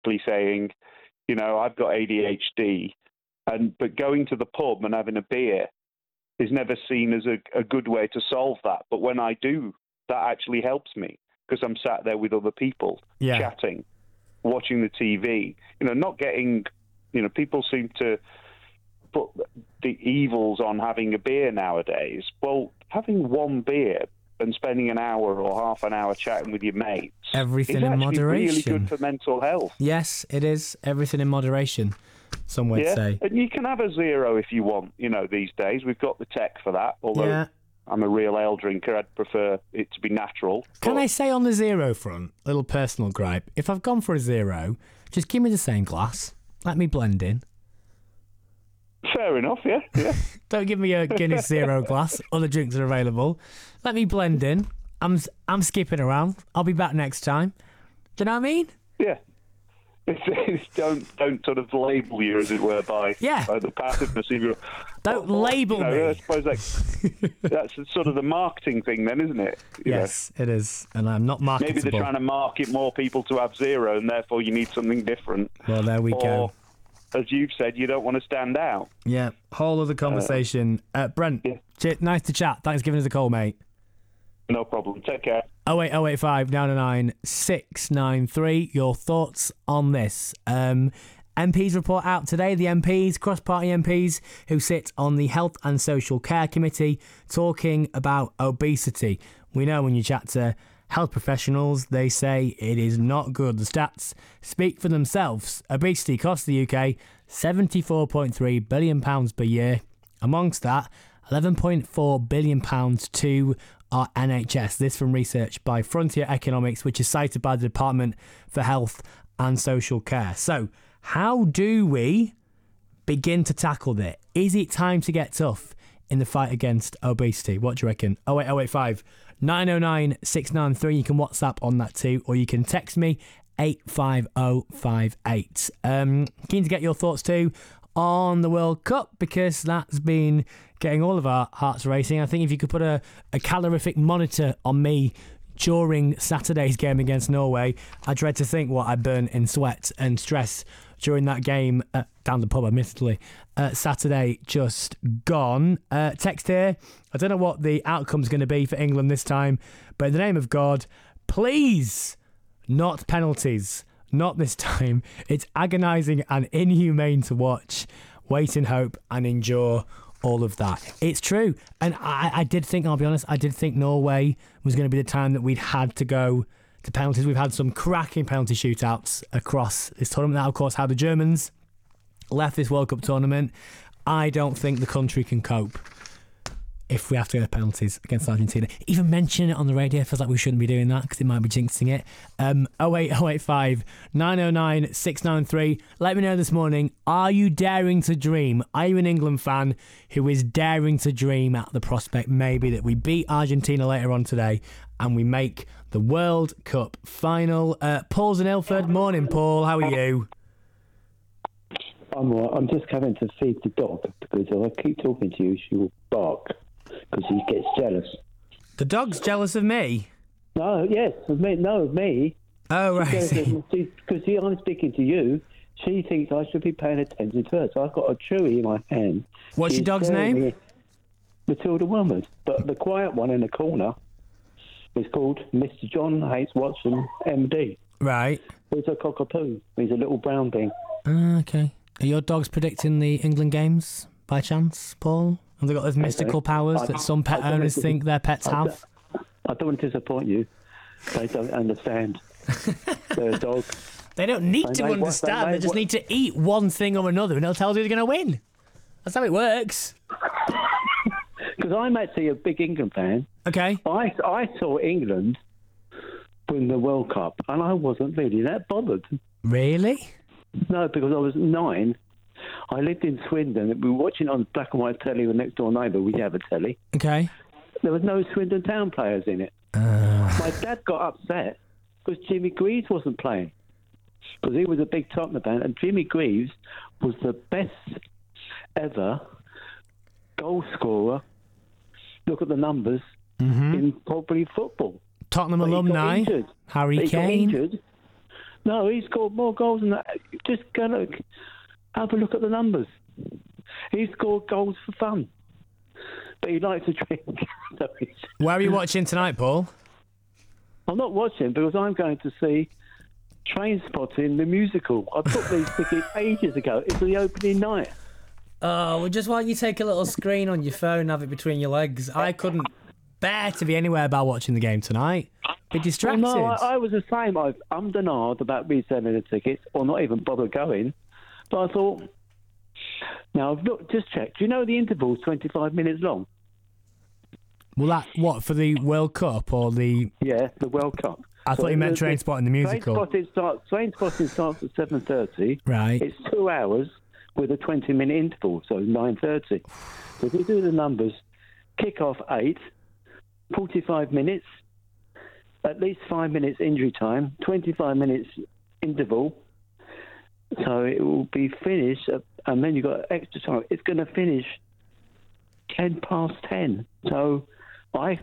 basically saying, I've got ADHD, but going to the pub and having a beer is never seen as a good way to solve that. But when I do, that actually helps me because I'm sat there with other people, chatting, watching the TV, not getting, people seem to put the evils on having a beer nowadays. Well, having one beer and spending an hour or half an hour chatting with your mates, everything in moderation, really good for mental health. Yes, it is. Everything in moderation, some would say. And you can have a zero if you want, these days. We've got the tech for that, although I'm a real ale drinker. I'd prefer it to be natural. Can I say on the zero front, little personal gripe, if I've gone for a zero, just give me the same glass. Let me blend in. Fair enough, yeah. Don't give me a Guinness Zero glass. Other drinks are available. Let me blend in. I'm skipping around. I'll be back next time. Do you know what I mean? Yeah. Don't sort of label you, as it were, by the passiveness of your... Don't label me. I suppose that's sort of the marketing thing then, isn't it? Yes, it is. And I'm not marketable. Maybe they're trying to market more people to have zero, and therefore you need something different. Well, there we go. As you've said, you don't want to stand out. Yeah, whole other conversation. Brent, nice to chat. Thanks for giving us a call, mate. No problem. Take care. 08085 909 693. Your thoughts on this? MPs report out today. The MPs, cross-party MPs, who sit on the Health and Social Care Committee, talking about obesity. We know when you chat to health professionals, they say it is not good. The stats speak for themselves. Obesity costs the UK £74.3 billion per year. Amongst that, £11.4 billion to our NHS. This from research by Frontier Economics, which is cited by the Department for Health and Social Care. So, how do we begin to tackle that? Is it time to get tough in the fight against obesity? What do you reckon? 08085 909 693. You can WhatsApp on that too, or you can text me 85058. Keen to get your thoughts too on the World Cup, because that's been getting all of our hearts racing. I think if you could put a calorific monitor on me during Saturday's game against Norway, I dread to think what I burn in sweat and stress during that game down the pub, admittedly. Saturday just gone. Text here. I don't know what the outcome's going to be for England this time, but in the name of God, please, not penalties. Not this time. It's agonising and inhumane to watch. Wait in hope and endure all of that. It's true. And I did think, I'll be honest, I did think Norway was going to be the time that we'd had to go to penalties. We've had some cracking penalty shootouts across this tournament. Now, of course, how the Germans left this World Cup tournament. I don't think the country can cope if we have to go to penalties against Argentina. Even mentioning it on the radio feels like we shouldn't be doing that because it might be jinxing it. 08085 909 693. Let me know this morning, are you daring to dream? Are you an England fan who is daring to dream at the prospect maybe that we beat Argentina later on today and we make the World Cup final? Paul's in Ilford. Morning, Paul. How are you? I'm all right. I'm just coming to feed the dog because if I keep talking to you, she will bark because he gets jealous. The dog's jealous of me? No, yes, of me. No, of me. Oh, right. Because I'm speaking to you. She thinks I should be paying attention to her. So I've got a chewy in my hand. What's your dog's name? Matilda Wilmot. But the quiet one in the corner is called Mr. John H. Watson, MD. Right. He's a cockapoo. He's a little brown thing. Okay. Are your dogs predicting the England games by chance, Paul? Have they got those mystical powers that some pet owners think their pets have? I don't want to disappoint you. They don't understand. They're a dog. They don't need to understand. They just need to eat one thing or another and they'll tell you they're going to win. That's how it works. Because I'm actually a big England fan. Okay. I saw England win the World Cup and I wasn't really that bothered. Really? No, because I was 9. I lived in Swindon. We were watching on black and white telly with next door neighbour. We have a telly. Okay. There was no Swindon Town players in it. My dad got upset because Jimmy Greaves wasn't playing. Because he was a big Tottenham fan, and Jimmy Greaves was the best ever goal scorer. Look at the numbers in probably football. Tottenham alumni, Harry Kane. Got injured. No, he scored more goals than that. Just go look, have a look at the numbers. He scored goals for fun, but he likes to drink. Where are you watching tonight, Paul? I'm not watching because I'm going to see Trainspotting, the musical. I booked these tickets ages ago. It's the opening night. Oh, well, just why don't you take a little screen on your phone and have it between your legs? I couldn't bear to be anywhere about watching the game tonight. Be distracted. Well, no, I was the same. I've ummed and ahed about reselling the tickets or not even bother going. But I thought, now I've just checked. Do you know the interval's 25 minutes long? Well, that what, for the World Cup or the... Yeah, the World Cup. I thought you meant Trainspotting, the musical. Trainspotting starts at 7:30. Right. It's 2 hours with a 20-minute interval, so 9:30. So if you do the numbers, kick off 8, 45 minutes, at least 5 minutes injury time, 25 minutes interval. So it will be finished, and then you've got extra time. It's going to finish 10:10. So I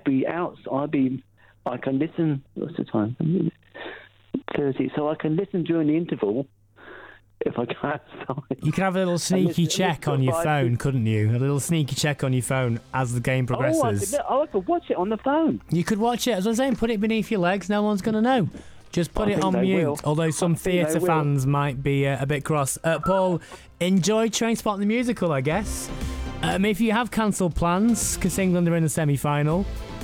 can listen. What's the time? 30. So I can listen during the interval if I can't. You can have a little sneaky check on your phone, couldn't you? A little sneaky check on your phone as the game progresses. I could watch it on the phone. You could watch it, as I was saying, put it beneath your legs. No one's going to know. Just put it on mute, although some theatre fans might be a bit cross. Paul, enjoy Trainspotting the musical, I guess. If you have cancelled plans, because England are in the semi-final,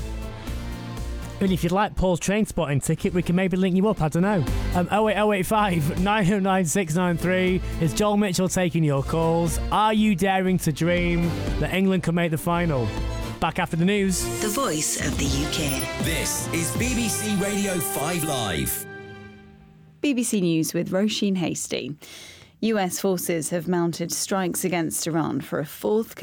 and if you'd like Paul's Trainspotting ticket, we can maybe link you up, I don't know. 08085 909 693. It's Joel Mitchell taking your calls. Are you daring to dream that England can make the final? Back after the news. The voice of the UK. This is BBC Radio 5 Live. BBC News with Roisin Hasty. US forces have mounted strikes against Iran for a fourth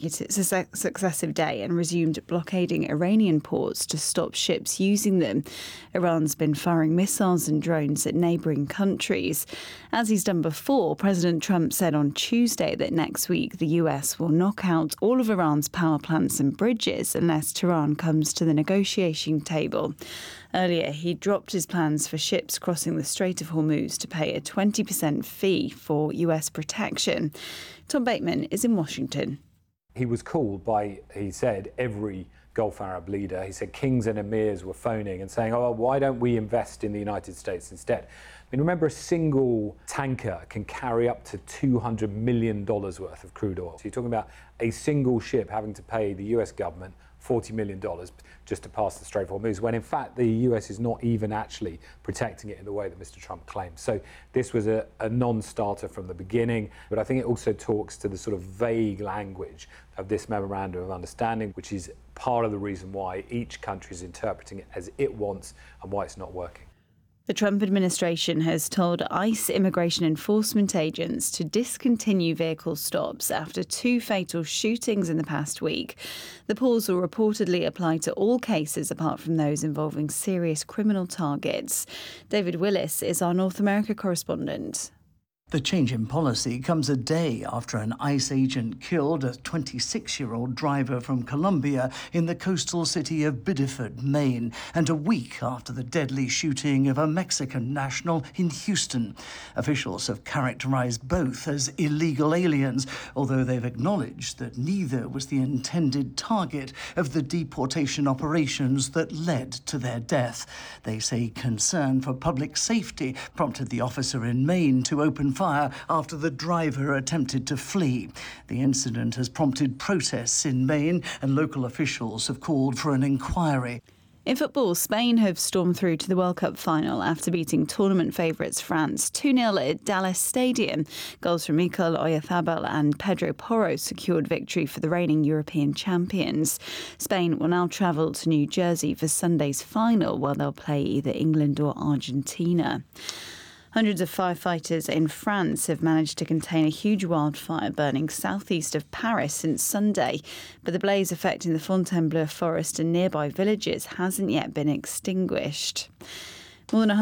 successive day and resumed blockading Iranian ports to stop ships using them. Iran's been firing missiles and drones at neighbouring countries. As he's done before, President Trump said on Tuesday that next week the US will knock out all of Iran's power plants and bridges unless Tehran comes to the negotiation table. Earlier, he dropped his plans for ships crossing the Strait of Hormuz to pay a 20% fee for US protection. Tom Bateman is in Washington. He was called by, he said, every Gulf Arab leader. He said kings and emirs were phoning and saying, oh, why don't we invest in the United States instead? I mean, remember, a single tanker can carry up to $200 million worth of crude oil. So you're talking about a single ship having to pay the US government $40 million just to pass the Strait of Hormuz, when in fact the US is not even actually protecting it in the way that Mr. Trump claims. So this was a non-starter from the beginning, but I think it also talks to the sort of vague language of this memorandum of understanding, which is part of the reason why each country is interpreting it as it wants and why it's not working. The Trump administration has told ICE immigration enforcement agents to discontinue vehicle stops after 2 fatal shootings in the past week. The pause will reportedly apply to all cases apart from those involving serious criminal targets. David Willis is our North America correspondent. The change in policy comes a day after an ICE agent killed a 26-year-old driver from Colombia in the coastal city of Biddeford, Maine, and a week after the deadly shooting of a Mexican national in Houston. Officials have characterized both as illegal aliens, although they've acknowledged that neither was the intended target of the deportation operations that led to their death. They say concern for public safety prompted the officer in Maine to open fire after the driver attempted to flee. The incident has prompted protests in Maine, and local officials have called for an inquiry. In football, Spain have stormed through to the World Cup final after beating tournament favourites France 2-0 at Dallas Stadium. Goals from Mikel Oyarzabal and Pedro Porro secured victory for the reigning European champions. Spain will now travel to New Jersey for Sunday's final, where they'll play either England or Argentina. Hundreds of firefighters in France have managed to contain a huge wildfire burning southeast of Paris since Sunday, but the blaze affecting the Fontainebleau forest and nearby villages hasn't yet been extinguished. More than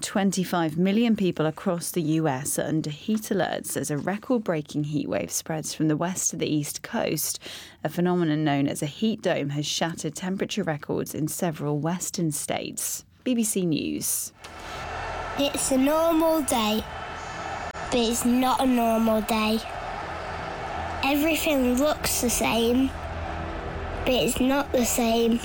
125 million people across the US are under heat alerts as a record-breaking heatwave spreads from the west to the east coast. A phenomenon known as a heat dome has shattered temperature records in several western states. BBC News. It's a normal day, but it's not a normal day. Everything looks the same, but it's not the same.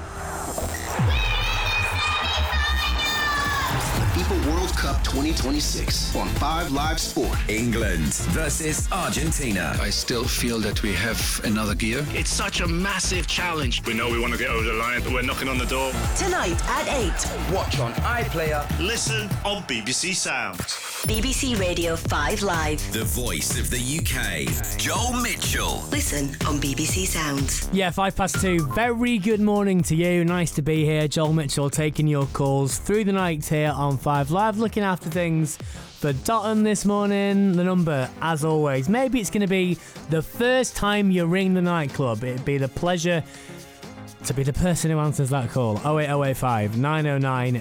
FIFA World Cup 2026 on 5 Live Sport. England versus Argentina. I still feel that we have another gear. It's such a massive challenge. We know we want to get over the line, but we're knocking on the door. Tonight at 8. Watch on iPlayer. Listen on BBC Sounds. BBC Radio 5 Live. The voice of the UK. Joel Mitchell. Listen on BBC Sounds. Yeah, 2:05. Very good morning to you. Nice to be here. Joel Mitchell taking your calls through the night here on 5 Live, looking after things for Dotton this morning. The number, as always, maybe it's going to be the first time you ring the nightclub. It'd be the pleasure to be the person who answers that call. 08085 909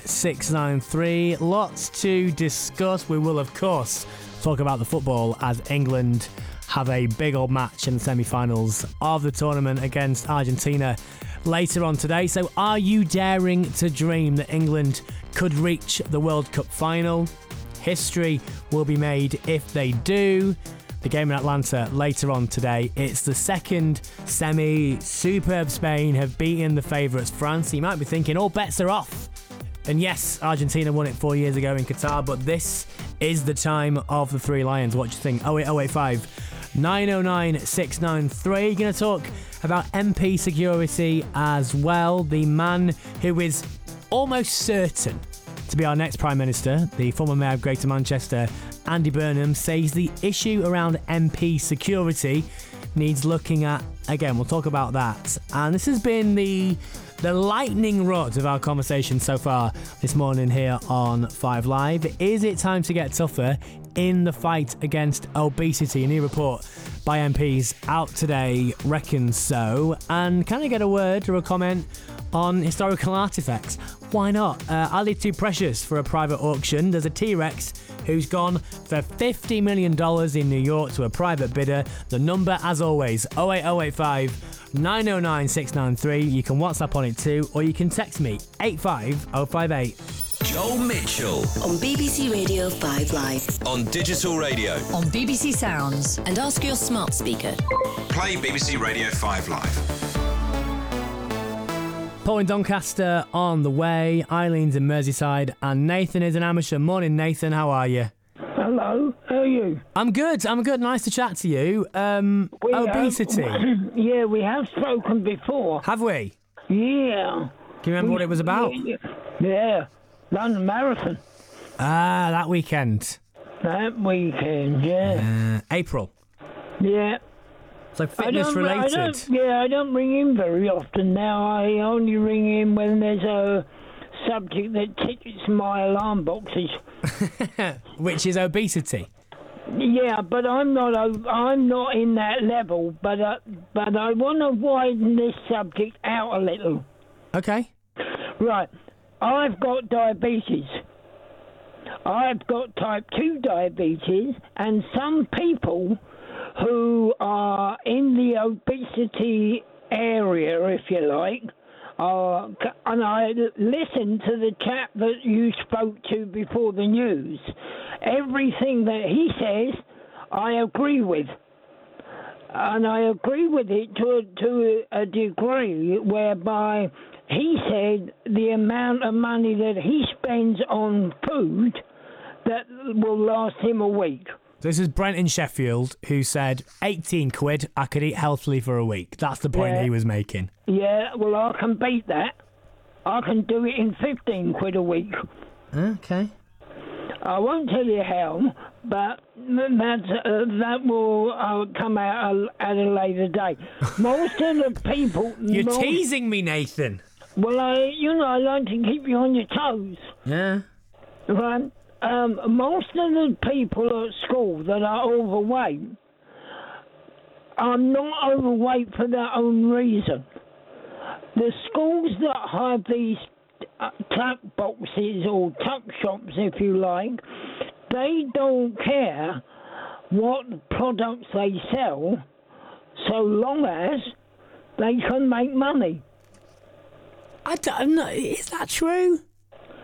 693. Lots to discuss. We will, of course, talk about the football as England have a big old match in the semi-finals of the tournament against Argentina later on today. So are you daring to dream that England could reach the World Cup final? History will be made if they do. The game in Atlanta later on today. It's the second semi. Superb Spain have beaten the favourites France. You might be thinking all bets are off. And yes, Argentina won it 4 years ago in Qatar, but this is the time of the Three Lions. What do you think? 08085 909 693. You're going to talk about MP security as well. The man who is almost certain to be our next Prime Minister, the former Mayor of Greater Manchester, Andy Burnham, says the issue around MP security needs looking at again. We'll talk about that. And this has been the lightning rod of our conversation so far this morning here on 5 Live. Is it time to get tougher in the fight against obesity? A new report by MPs out today reckons so. And can I get a word or a comment on historical artefacts? Why not? Are they too precious for a private auction? There's a T-Rex who's gone for $50 million in New York to a private bidder. The number, as always, 08085 909 693. You can WhatsApp on it too, or you can text me 85058. Joel Mitchell. On BBC Radio 5 Live. On digital radio. On BBC Sounds. And ask your smart speaker. Play BBC Radio 5 Live. Paul in Doncaster on the way. Eileen's in Merseyside. And Nathan is in Amersham. Morning, Nathan. How are you? Hello. How are you? I'm good. Nice to chat to you. Obesity. Yeah, we have spoken before. Have we? Yeah. Can you remember what it was about? Yeah. London Marathon. Ah, that weekend. Yeah. April. Yeah. So fitness related. I don't ring in very often now. I only ring in when there's a subject that tickets my alarm boxes. Which is obesity. Yeah, but I'm not in that level. But I want to widen this subject out a little. Okay. Right. I've got diabetes. I've got type 2 diabetes, and some people who are in the obesity area, if you like, and I listened to the chap that you spoke to before the news. Everything that he says, I agree with. And I agree with it to a degree whereby he said the amount of money that he spends on food that will last him a week. This is Brent in Sheffield who said 18 quid, I could eat healthily for a week. That's the point he was making. Yeah, well, I can beat that. I can do it in 15 quid a week. Okay. I won't tell you how, but that will come out at a later date. Most of the people... You're teasing me, Nathan. Well, I like to keep you on your toes. Yeah. Right? Most of the people at school that are overweight are not overweight for their own reason. The schools that have these tuck boxes or tuck shops, if you like, they don't care what products they sell so long as they can make money. I don't know. Is that true?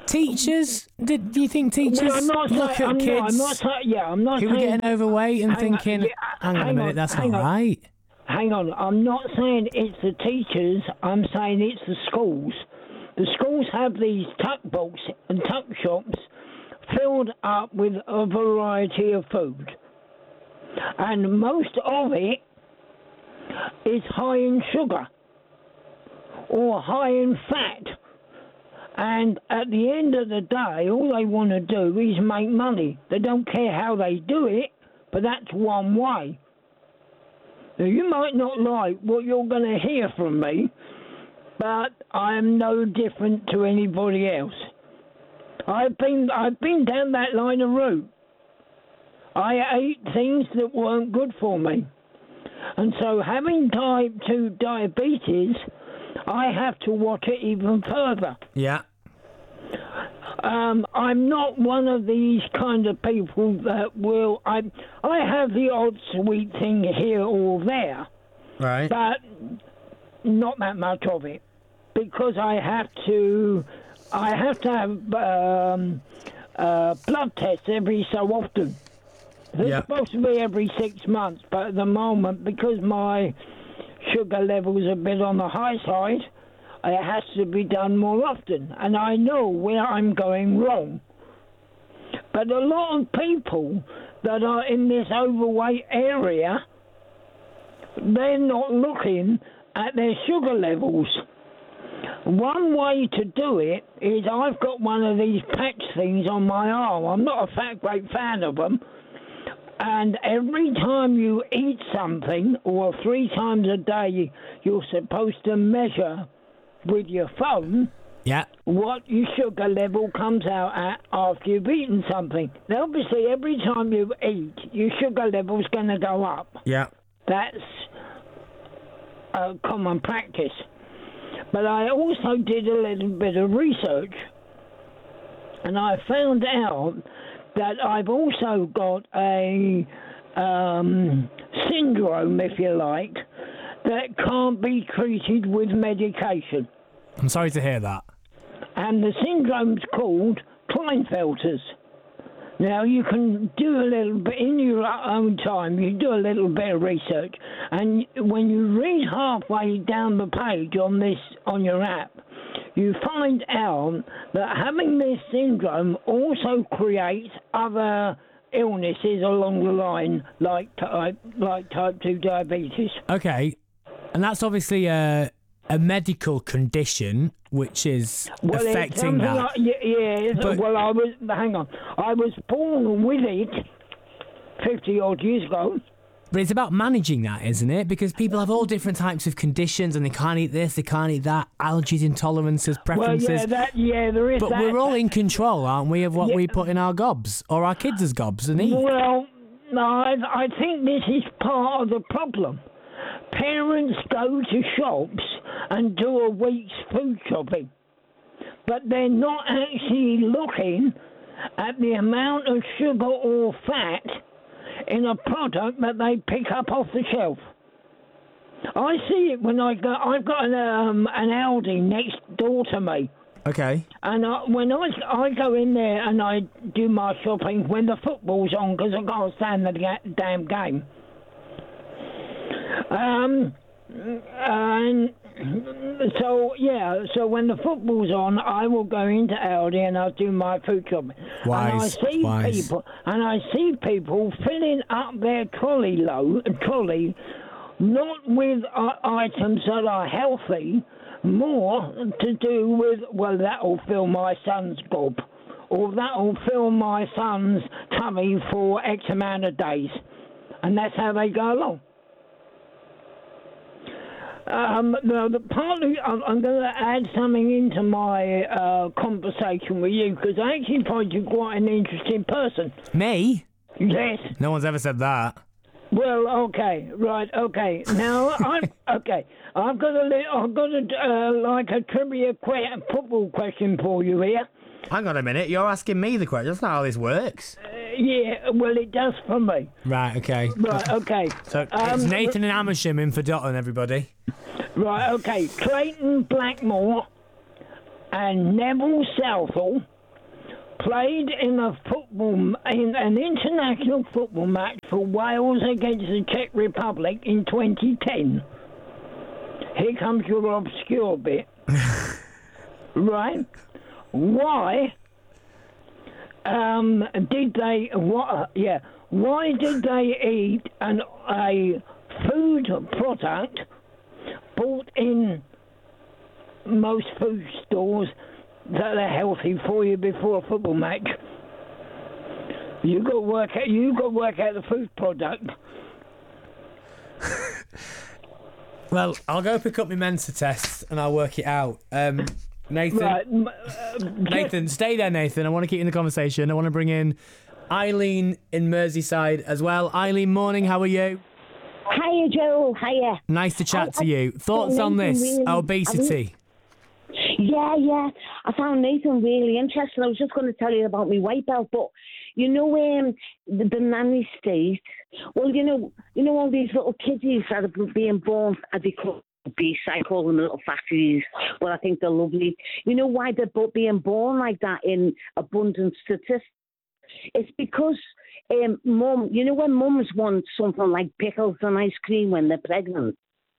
Teachers? Do you think teachers Well, I'm not look saying, at kids I'm not saying, yeah, I'm not who are saying, getting overweight and hang on, thinking, hang on a minute, that's not hang on. right? Hang on, I'm not saying it's the teachers, I'm saying it's the schools. The schools have these tuck books and tuck shops filled up with a variety of food. And most of it is high in sugar or high in fat. And at the end of the day, all they want to do is make money. They don't care how they do it, but that's one way. Now, you might not like what you're going to hear from me, but I am no different to anybody else. I've been down that line of route. I ate things that weren't good for me. And so having type 2 diabetes, I have to watch it even further. Yeah. I'm not one of these kind of people that will... I have the odd sweet thing here or there. Right. But not that much of it. Because I have to have blood tests every so often. They're supposed to be every 6 months, but at the moment, because my sugar level's a bit on the high side, it has to be done more often. And I know where I'm going wrong. But a lot of people that are in this overweight area, they're not looking at their sugar levels. One way to do it is I've got one of these patch things on my arm. I'm not a great fan of them. And every time you eat something, or 3 times a day, you're supposed to measure with your phone what your sugar level comes out at after you've eaten something. Now, obviously, every time you eat, your sugar level's going to go up. Yeah. That's a common practice. But I also did a little bit of research, and I found out that I've also got a syndrome, if you like, that can't be treated with medication. I'm sorry to hear that. And the syndrome's called Klinefelter's. Now, you can do a little bit in your own time, you do a little bit of research, and when you read halfway down the page on your app, you find out that having this syndrome also creates other illnesses along the line, like type 2 diabetes. Okay, and that's obviously a medical condition which is affecting that. Hang on. I was born with it 50 odd years ago. But it's about managing that, isn't it? Because people have all different types of conditions and they can't eat this, they can't eat that, allergies, intolerances, preferences. Well, there is but that. We're all in control, aren't we, of what we put in our gobs, or our kids' as gobs and eat? Well, no, I think this is part of the problem. Parents go to shops and do a week's food shopping, but they're not actually looking at the amount of sugar or fat in a product that they pick up off the shelf. I see it when I've got an Aldi next door to me. Okay. And when I go in there and I do my shopping when the football's on, because I can't stand the damn game. And so when the football's on, I will go into Aldi and I'll do my food shopping. Wise. And I see people filling up their trolley, not with items that are healthy, more to do with, well, that'll fill my son's gob, or that'll fill my son's tummy for X amount of days. And that's how they go along. Partly, I'm going to add something into my conversation with you, because I actually find you quite an interesting person. Me? Yes. No one's ever said that. Well, okay, right, okay. Now, I've got a trivia football question for you here. Hang on a minute, you're asking me the question. That's not how this works. Yeah, well, it does for me. Right, okay. Right, okay. So it's Nathan and Amersham in for Dotton, everybody. Right, okay. Clayton Blackmore and Neville Southall played in an international football match for Wales against the Czech Republic in 2010. Here comes your obscure bit. Right? Why did they? Why did they eat a food product bought in most food stores that are healthy for you before a football match? You got to work out the food product. Well, I'll go pick up my Mensa test and I'll work it out. Nathan, Right, Nathan, stay there, Nathan. I want to keep in the conversation. I want to bring in Eileen in Merseyside as well. Eileen, morning. How are you? Hiya, Joe. Hiya. Nice to chat to you. Thoughts on this obesity? Yeah. I found Nathan really interesting. I was just going to tell you about my white belt, but you know, the nanny state. Well, you know all these little kiddies that are being born as they call obese. I call them little fatties. Well, I think they're lovely. You know why they're being born like that in abundant statistics? It's because mum. You know when mums want something like pickles and ice cream when they're pregnant.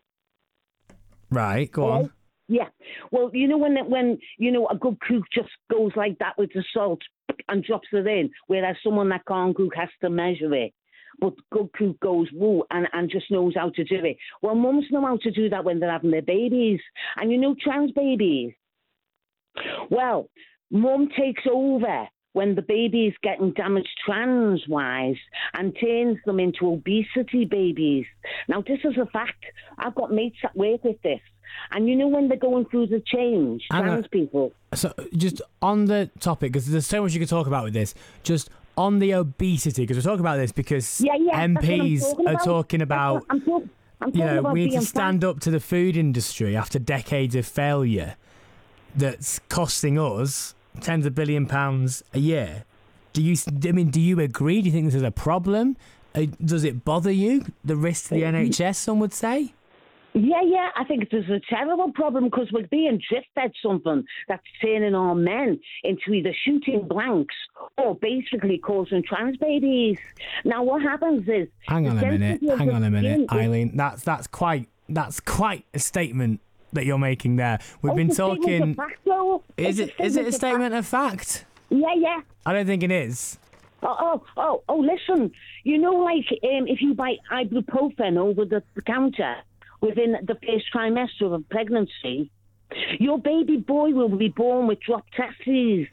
Right. Go on. Yeah. Well, you know when a good cook just goes like that with the salt and drops it in, whereas someone that can't cook has to measure it. But good cook goes woo and just knows how to do it. Well, mums know how to do that when they're having their babies. And you know trans babies? Well, mum takes over when the baby is getting damaged trans-wise and turns them into obesity babies. Now, this is a fact. I've got mates that work with this. And you know when they're going through the change, trans people. So just on the topic, because there's so much you could talk about with this, just on the obesity, because we're talking about this because MPs are talking about, we need to stand up to the food industry after decades of failure that's costing us tens of £billions a year. Do you agree? Do you think this is a problem? Does it bother you, the risk to the NHS, some would say? Yeah, I think this is a terrible problem because we're being drift-fed something that's turning our men into either shooting blanks or basically causing trans babies. Now, what happens is... Hang on a minute, Eileen. That's quite a statement that you're making there. We've been talking... Is it a statement of fact? Yeah. I don't think it is. Oh, listen. You know, like, if you buy ibuprofen over the counter within the first trimester of pregnancy, your baby boy will be born with dropped testes.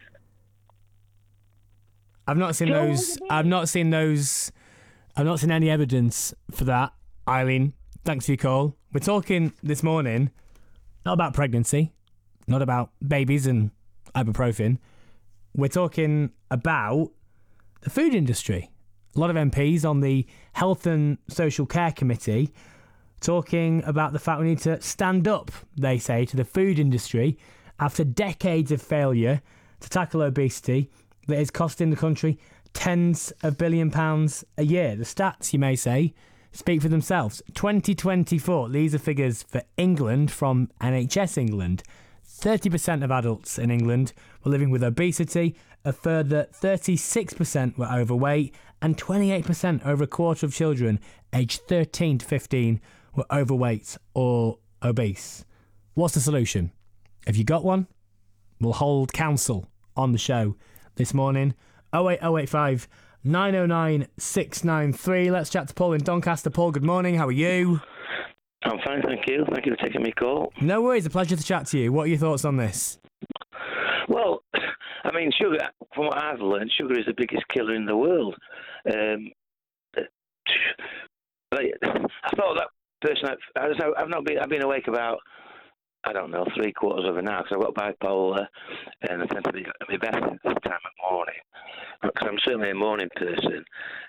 I've not seen those. I've not seen any evidence for that, Eileen. Thanks for your call. We're talking this morning not about pregnancy, not about babies and ibuprofen. We're talking about the food industry. A lot of MPs on the Health and Social Care Committee talking about the fact we need to stand up, they say, to the food industry after decades of failure to tackle obesity that is costing the country tens of £billions a year. The stats, you may say, speak for themselves. 2024, these are figures for England from NHS England. 30% of adults in England were living with obesity, a further 36% were overweight, and 28%, over a quarter of children aged 13 to 15, were overweight or obese. What's the solution? Have you got one? We'll hold counsel on the show this morning. 08085 909 693. Let's chat to Paul in Doncaster. Paul, good morning. How are you? I'm fine, thank you. Thank you for taking my call. No worries. A pleasure to chat to you. What are your thoughts on this? Well, I mean, sugar, from what I've learned, sugar is the biggest killer in the world. I thought that person, I've been awake about, I don't know, 3/4 of an hour because I've got bipolar and I tend to be at my best at this time of morning. Because I'm certainly a morning person.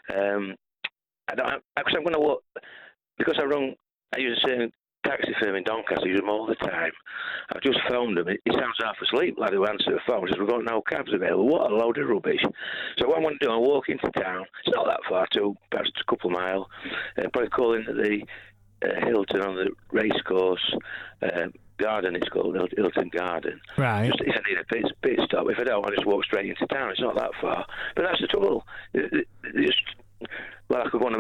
I use a certain taxi firm in Doncaster, I use them all the time. I've just phoned them. He sounds half asleep, lad who answered the phone. He says, we've got no cabs available. What a load of rubbish. So what I'm going to do, I'll walk into town. It's not that far, perhaps a couple of miles. Probably call into the Hilton on the racecourse, Garden, it's called, Hilton Garden. Right. Just if I need a pit stop. If I don't, I just walk straight into town. It's not that far. But that's the trouble. Well, I could go on